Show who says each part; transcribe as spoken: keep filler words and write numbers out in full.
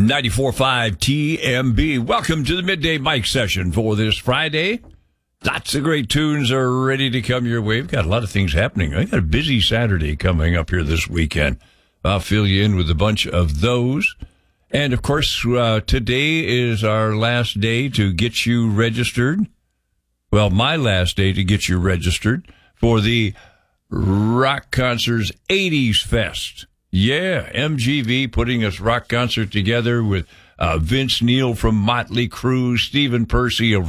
Speaker 1: ninety-four point five T M B. Welcome to the Midday Mike session for this Friday. Lots of great tunes are ready to come your way. We've got a lot of things happening. I got a busy Saturday coming up here this weekend. I'll fill you in with a bunch of those. And, of course, uh, today is our last day to get you registered. Well, my last day to get you registered for the Rock Concerts eighties Fest. Yeah, M G V putting this rock concert together with uh, Vince Neil from Motley Crue, Stephen Percy of